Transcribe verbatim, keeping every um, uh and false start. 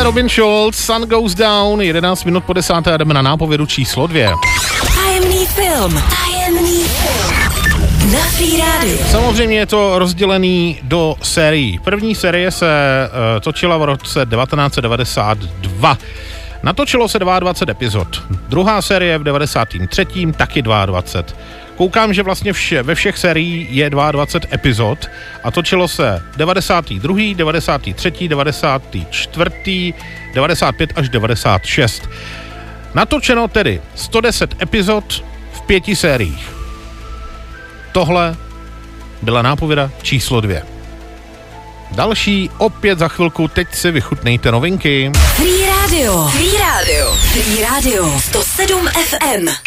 Robin Schulz, Sun Goes Down, jedenáct minut po desáté a jdeme na nápovědu číslo dvě. Tajemný film, tajemný film. Na Free Radio. Samozřejmě je to rozdělený do sérií. První série se uh, točila v roce devatenáct set devadesát dva. Natočilo se dvacet dva epizod. Druhá série v devadesátém třetím taky dvacet dva. Koukám, že vlastně vše, ve všech sériích je dvacet dva epizod a točilo se devadesátý druhý, devadesátý třetí, devadesátý čtvrtý, devadesát pět až devadesát šest. Natočeno tedy sto deset epizod v pěti sériích. Tohle byla nápověda číslo dvě. Další opět za chvilku, teď si vychutnejte novinky. Free Radio, Free Radio, Free Radio, sto sedm ef em.